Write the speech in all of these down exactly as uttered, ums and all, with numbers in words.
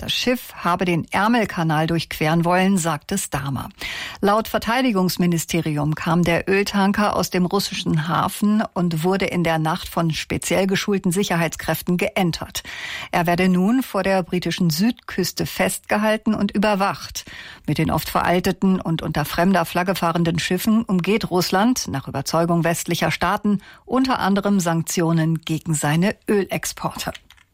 Das Schiff habe den Ärmelkanal durchqueren wollen, sagte Starmer. Laut Verteidigungsministerium kam der Öltanker aus dem russischen Hafen und wurde in der Nacht von speziell geschulten Sicherheitskräften geentert. Er werde nun vor der britischen Südküste festgehalten und überwacht. Mit den oft veralteten und unter fremder Flagge fahrenden Schiffen umgeht Russland nach Überzeugung westlicher Staaten unter anderem Sanktionen gegen seine Ölexporte.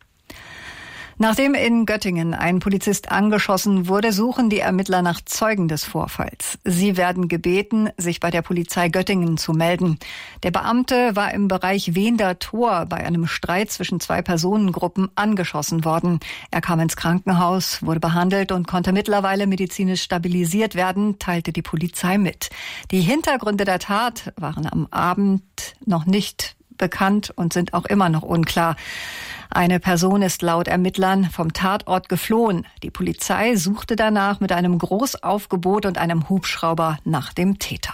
Nachdem in Göttingen ein Polizist angeschossen wurde, suchen die Ermittler nach Zeugen des Vorfalls. Sie werden gebeten, sich bei der Polizei Göttingen zu melden. Der Beamte war im Bereich Wehender Tor bei einem Streit zwischen zwei Personengruppen angeschossen worden. Er kam ins Krankenhaus, wurde behandelt und konnte mittlerweile medizinisch stabilisiert werden, teilte die Polizei mit. Die Hintergründe der Tat waren am Abend noch nicht bekannt und sind auch immer noch unklar. Eine Person ist laut Ermittlern vom Tatort geflohen. Die Polizei suchte danach mit einem Großaufgebot und einem Hubschrauber nach dem Täter.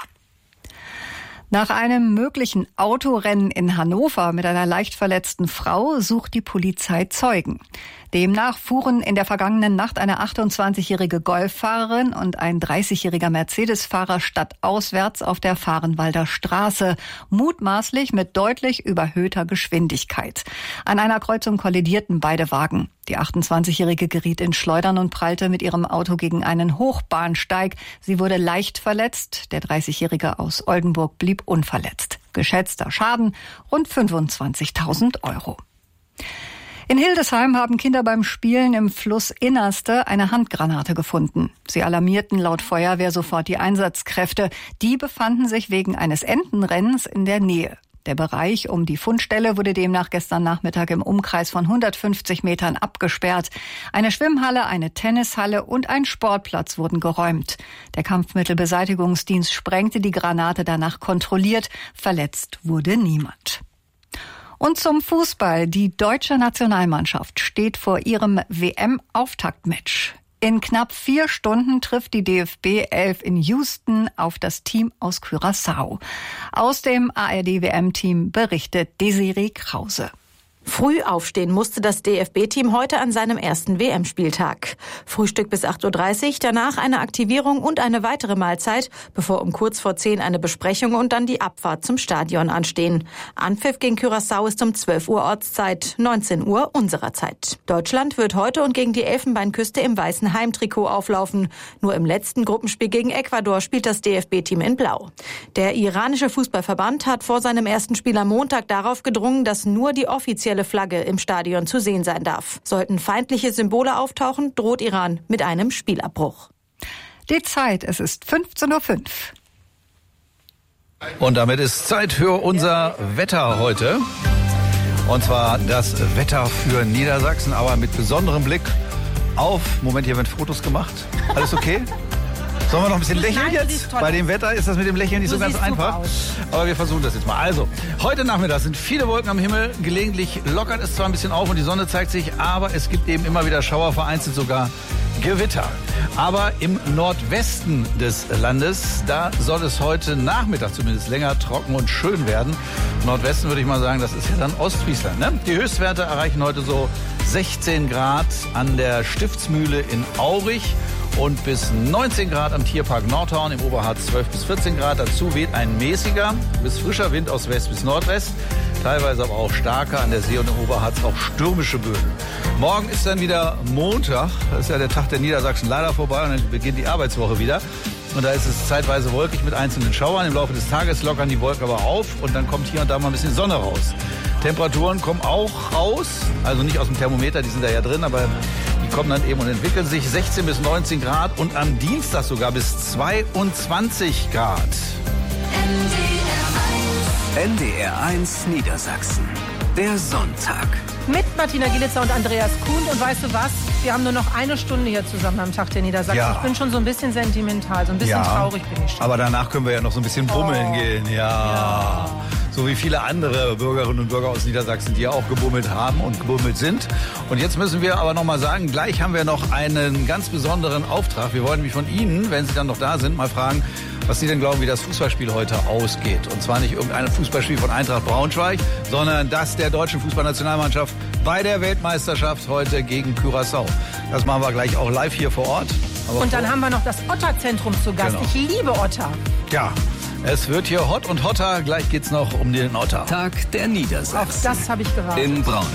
Nach einem möglichen Autorennen in Hannover mit einer leicht verletzten Frau sucht die Polizei Zeugen. Demnach fuhren in der vergangenen Nacht eine achtundzwanzigjährige Golffahrerin und ein dreißigjähriger Mercedes-Fahrer stadtauswärts auf der Vahrenwalder Straße, mutmaßlich mit deutlich überhöhter Geschwindigkeit. An einer Kreuzung kollidierten beide Wagen. Die achtundzwanzigjährige geriet in Schleudern und prallte mit ihrem Auto gegen einen Hochbahnsteig. Sie wurde leicht verletzt. Der dreißigjährige aus Oldenburg blieb unverletzt. Geschätzter Schaden rund fünfundzwanzigtausend Euro. In Hildesheim haben Kinder beim Spielen im Fluss Innerste eine Handgranate gefunden. Sie alarmierten laut Feuerwehr sofort die Einsatzkräfte. Die befanden sich wegen eines Entenrennens in der Nähe. Der Bereich um die Fundstelle wurde demnach gestern Nachmittag im Umkreis von hundertfünfzig Metern abgesperrt. Eine Schwimmhalle, eine Tennishalle und ein Sportplatz wurden geräumt. Der Kampfmittelbeseitigungsdienst sprengte die Granate danach kontrolliert. Verletzt wurde niemand. Und zum Fußball. Die deutsche Nationalmannschaft steht vor ihrem W M-Auftaktmatch. In knapp vier Stunden trifft die D F B elf in Houston auf das Team aus Curaçao. Aus dem A R D-W M-Team berichtet Desiree Krause. Früh aufstehen musste das D F B-Team heute an seinem ersten W M-Spieltag. Frühstück bis acht Uhr dreißig, danach eine Aktivierung und eine weitere Mahlzeit, bevor um kurz vor zehn eine Besprechung und dann die Abfahrt zum Stadion anstehen. Anpfiff gegen Curaçao ist um zwölf Uhr Ortszeit, neunzehn Uhr unserer Zeit. Deutschland wird heute und gegen die Elfenbeinküste im weißen Heimtrikot auflaufen. Nur im letzten Gruppenspiel gegen Ecuador spielt das D F B-Team in Blau. Der iranische Fußballverband hat vor seinem ersten Spiel am Montag darauf gedrungen, dass nur die offizielle Flagge im Stadion zu sehen sein darf. Sollten feindliche Symbole auftauchen, droht Iran mit einem Spielabbruch. Die Zeit, es ist fünfzehn Uhr fünf. Und damit ist Zeit für unser Wetter heute. Und zwar das Wetter für Niedersachsen, aber mit besonderem Blick auf... Moment, hier werden Fotos gemacht. Alles okay? Sollen wir noch ein bisschen lächeln jetzt? Bei dem Wetter ist das mit dem Lächeln nicht so ganz einfach. Aber wir versuchen das jetzt mal. Also, heute Nachmittag sind viele Wolken am Himmel. Gelegentlich lockert es zwar ein bisschen auf und die Sonne zeigt sich, aber es gibt eben immer wieder Schauer, vereinzelt sogar Gewitter. Aber im Nordwesten des Landes, da soll es heute Nachmittag zumindest länger trocken und schön werden. Nordwesten würde ich mal sagen, das ist ja dann Ostfriesland, ne? Die Höchstwerte erreichen heute so sechzehn Grad an der Stiftsmühle in Aurich. Und bis neunzehn Grad am Tierpark Nordhorn, im Oberharz zwölf bis vierzehn Grad. Dazu weht ein mäßiger bis frischer Wind aus West bis Nordwest. Teilweise aber auch starker, an der See und im Oberharz auch stürmische Böen. Morgen ist dann wieder Montag. Das ist ja der Tag der Niedersachsen leider vorbei. Und dann beginnt die Arbeitswoche wieder. Und da ist es zeitweise wolkig mit einzelnen Schauern. Im Laufe des Tages lockern die Wolken aber auf. Und dann kommt hier und da mal ein bisschen Sonne raus. Temperaturen kommen auch raus. Also nicht aus dem Thermometer, die sind da ja drin, aber die kommen dann eben und entwickeln sich sechzehn bis neunzehn Grad und am Dienstag sogar bis zweiundzwanzig Grad. N D R eins Niedersachsen. Der Sonntag. Mit Martina Gielitzer und Andreas Kuhn. Und weißt du was? Wir haben nur noch eine Stunde hier zusammen am Tag der Niedersachsen. Ja. Ich bin schon so ein bisschen sentimental, so ein bisschen ja. traurig bin ich schon. Aber danach können wir ja noch so ein bisschen bummeln oh. gehen. Ja. ja. So wie viele andere Bürgerinnen und Bürger aus Niedersachsen, die ja auch gebummelt haben und gebummelt sind. Und jetzt müssen wir aber noch mal sagen, gleich haben wir noch einen ganz besonderen Auftrag. Wir wollen mich von Ihnen, wenn Sie dann noch da sind, mal fragen, was Sie denn glauben, wie das Fußballspiel heute ausgeht. Und zwar nicht irgendein Fußballspiel von Eintracht Braunschweig, sondern das der deutschen Fußballnationalmannschaft bei der Weltmeisterschaft heute gegen Curaçao. Das machen wir gleich auch live hier vor Ort. Aber und dann vor... haben wir noch das Otter-Zentrum zu Gast. Genau. Ich liebe Otter. Ja, es wird hier hot und hotter. Gleich geht's noch um den Otter. Tag der Niedersachsen. Auf das habe ich gewartet. In Braunschweig.